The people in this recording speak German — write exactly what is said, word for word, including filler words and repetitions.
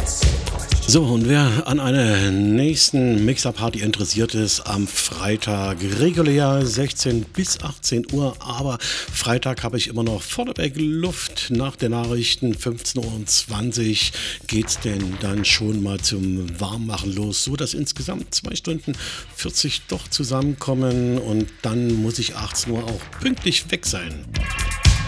So, und wer an einer nächsten Mixer-Party interessiert ist, am Freitag regulär sechzehn bis achtzehn Uhr, aber Freitag habe ich immer noch vorneweg Luft. Nach den Nachrichten fünfzehn Uhr zwanzig geht's denn dann schon mal zum Warmmachen los, so dass insgesamt zwei Stunden vierzig doch zusammenkommen und dann muss ich achtzehn Uhr auch pünktlich weg sein.